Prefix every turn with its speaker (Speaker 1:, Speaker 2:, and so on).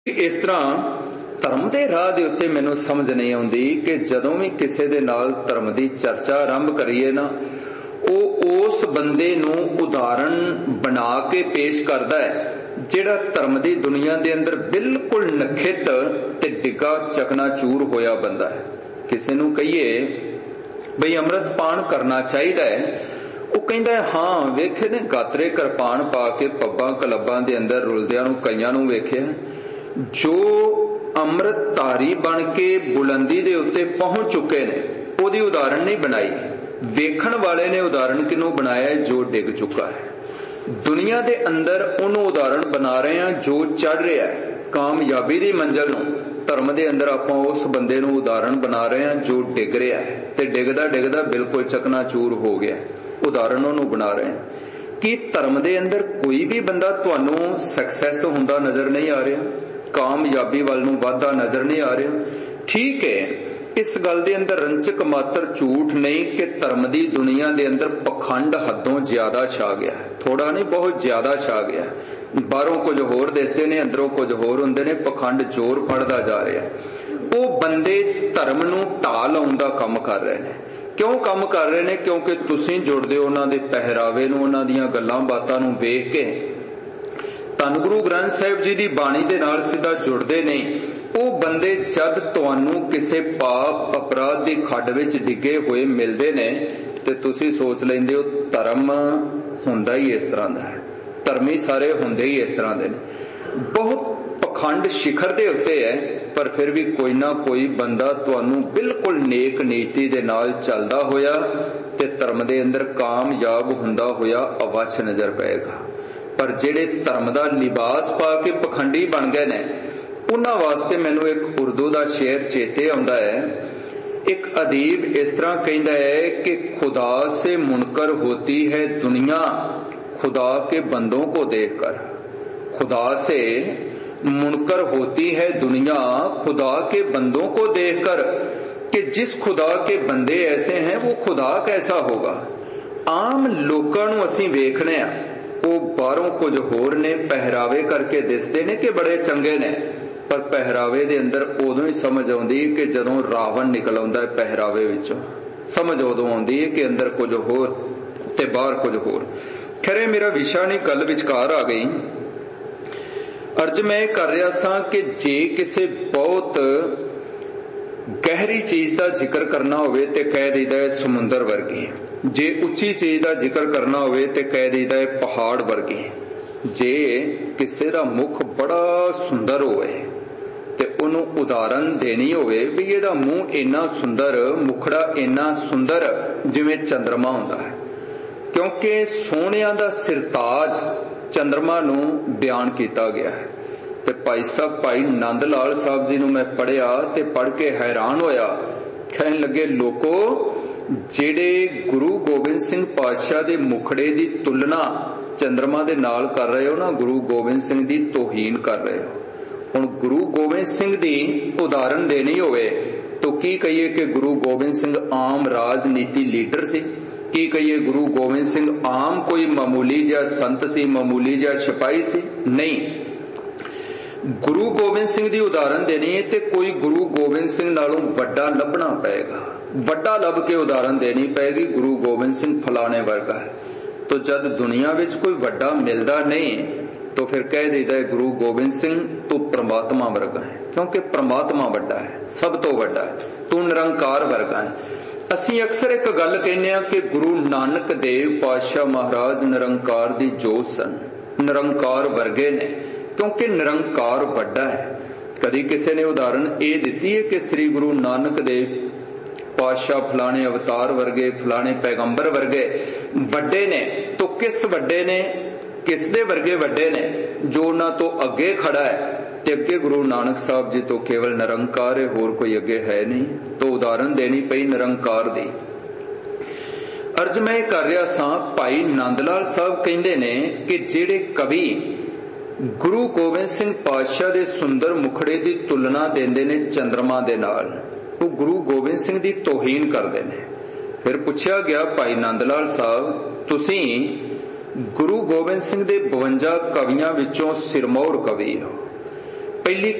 Speaker 1: इस तरह धर्म के राह के उत्ते मैनूं समझ नहीं आउंदी कि जदों भी किसी दे नाल धर्म की चर्चा आरंभ करिए ना, उस बंदे नूं उदाहरण बना के पेश करदा है जिहड़ा धर्म की दुनिया के अंदर बिल्कुल नखित ते डिगा चकनाचूर होया बंदा है। किसी नूं कहिए बई अमृत पान करना चाहिए, वो कहता है हाँ वेखे ने गातरे किरपान पा के पब्बां क्लबां दे अंदर रुलदियां नूं कईयां नूं वेखिया। जो अमृतधारी बन के बुलंदी दे उत्ते पहुंच चुके ने ओदी उदाहरण नहीं बनाई, वेखण वाले ने उदाहरण किनों बनाया है जो डिग चुका है। दुनिया दे अंदर उन्होंने उदाहरण बना रहे हैं जो चढ़ रहा है कामयाबी दी मंजिल नूं। धर्म दे अंदर आपां उस बंदे नूं उदाहरण बना रहे हैं जो डिग रहा है ते डिगदा डिगदा बिल्कुल चकनाचूर हो गया, उदाहरण उन्होंने बना रहे हैं। कि धर्म दे अंदर कोई भी बंदा तुहानूं सक्सैस हुंदा नजर नहीं आ रहा, कामयाबी वाल नूं वाधा नजर नहीं आ रहा। ठीक है, इस गल दे अंदर रंचक मात्र झूठ नहीं कि धर्म की दुनिया दे अंदर पखंड हदों ज्यादा छा गया है, थोड़ा नहीं बहुत ज्यादा छा गया है। बाहरों कुछ होर दिसदे ने, अंदरों कुछ होर हुंदे ने, पखंड जोर फड़दा जा रहा है। वो बंदे धर्म नूं ढा लाउण दा काम कर रहे हैं। क्यों काम कर रहे हैं? क्योंकि तुसीं जुड़दे हो उन्हां दे पहरावे नूं, उन्हां दीयां गल्लां बातां नूं वेख के। धन गुरु ग्रंथ साहिब जी की बाणी दे नाल सीधा जुड़दे नहीं। वो बंदे जद तुहानूं किसी पाप अपराध की खड्ड विच डिगे हुए मिलते ने ते तुसीं सोच लैंदे हो धर्म हुंदा ही इस तरह दा है, धर्मी सारे हुंदे ही इस तरह दे ने। बहुत पखंड शिखर दे उत्ते है, पर फिर भी कोई ना कोई बंदा तुहानूं बिल्कुल नेक नीति दे नाल चलदा होया ते धर्म दे अंदर कामयाब हुंदा होया अवश्य नजर पेगा। पर जिहड़े धर्म दा लिबास पा के पखंडी बन गए ने, उन्हां वास्ते मैनूं एक उर्दू दा शेर चेते आउंदा है। एक अदीब इस तरह कहता है कि खुदा से मुनकर होती है दुनिया खुदा के बंदों को देखकर। खुदा से मुनकर होती है दुनिया खुदा के बंदों को देखकर, कि जिस खुदा के बंदे ऐसे हैं वो खुदा कैसा होगा। आम लोकां नूं असीं वेखने आ, वो बाहरों कुछ होर ने, पहरावे करके दिसदे ने कि बड़े चंगे ने, पर पहरावे दे अंदर उदों ही समझ आउंदी कि जदों रावण निकल आउंदा है पहरावे विचों, समझ उदों आउंदी है कि अंदर कुछ होर ते बाहर कुछ होर। खैर मेरा विशा नहीं, गल विचकार आ गई। अर्ज मैं कर रहा सा कि जे किसी बहुत गहरी चीज का जिक्र करना होवे ते कह दईदा है समुंदर वर्गी, जे उच्ची चीज का जिक्र करना होवे ते कह दईदा है पहाड़ वर्गी। जे किसी का मुख बड़ा सुंदर होवे ते उन्हों उदाहरण देनी होवे भी इहदा मुंह इन्ना सुंदर, मुखड़ा इन्ना सुंदर जिवें चंद्रमा हुंदा है, क्योंकि सोहणियां दा सिरताज चंद्रमा नूं बयान किया गया है। ते भाई साहब भाई नंद लाल साहब जी नूं मैं पढ़िया ते पढ़ के हैरान होया। कहन लगे लोको जेड़े गुरु गोबिंद सिंह पातशाह दे मुखड़े दी तुलना चंद्रमा दे नाल कर रहे हो ना, गुरु गोबिंद सिंह दी तोहीन कर रहे हो। हुण गुरु गोबिंद सिंह दी उदाहरण देनी होवे तो की कहिए कि गुरु गोबिंद सिंह आम राजनीति लीडर सी, की कहिए गुरु गोबिंद सिंह आम कोई मामूली जिहा संत सी, मामूली जिहा सिपाही सी? नहीं, गुरु गोबिंद सिंह दी उदाहरण देनी है ते कोई गुरु गोबिंद सिंह नालों वड्डा लभना पएगा, वड्डा लभ के उदाहरण देनी पएगी। गुरु गोबिंद सिंह फलाने वर्गा है, तो जद दुनिया विच कोई वड्डा मिलदा नहीं तो फिर कह देता है गुरु गोबिंद सिंह तू परमात्मा वर्गा है, क्योंकि परमात्मा वड्डा है, सब तो वड्डा है, तू निरंकार वर्गा है। असीं अक्सर एक गल कहने कि गुरु नानक देव पातशाह महाराज निरंकार दी जोत सन, निरंकार वर्गे ने, क्योंकि निरंकार वड्डा है। कभी किसी ने उदाहरण ये दी है कि श्री गुरु नानक देव पातशाह फलाने अवतार वर्गे, फलाने पैगंबर वर्गे वड्डे ने, तो किस वड्डे ने, किस दे वर्गे वड्डे ने? जो उन्हां तो अगे खड़ा है ते अगे गुरु नानक साहब जी तो केवल निरंकार है, होर कोई अगे है नहीं, तो उदाहरण देनी पई निरंकार दी। अर्ज मैं कर रहा सा, भाई नंद लाल साहब कहंदे ने कि जेड़े कवि गुरु गोबिंद सिंह पातशाह दे सुंदर मुखड़े की तुलना देंदे ने चंद्रमा दे नाल, वो गुरु गोबिंद सिंह की तोहीन करते हैं। फिर पूछा गया भाई नंद लाल साहब तुसीं गुरु गोबिंद सिंह दे 52 कवियां विचों सिरमौर कवि हो, ਪਹਿਲੀ